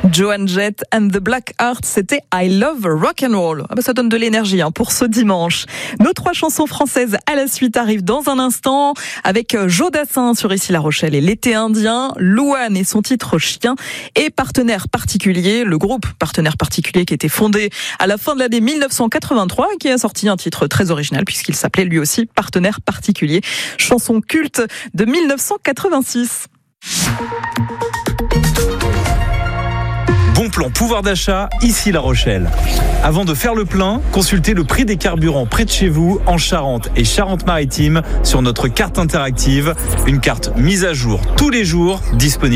Joan Jett and the Black Hearts, c'était I Love Rock and Roll. Ça donne de l'énergie pour ce dimanche. Nos 3 chansons françaises à la suite arrivent dans un instant avec Joe Dassin sur Ici La Rochelle et l'été indien, Louane et son titre Chien et Partenaire Particulier, le groupe Partenaire Particulier qui était fondé à la fin de l'année 1983 et qui a sorti un titre très original puisqu'il s'appelait lui aussi Partenaire Particulier, chanson culte de 1986. Bon plan pouvoir d'achat, Ici La Rochelle. Avant de faire le plein, consultez le prix des carburants près de chez vous, en Charente et Charente-Maritime, sur notre carte interactive. Une carte mise à jour tous les jours, disponible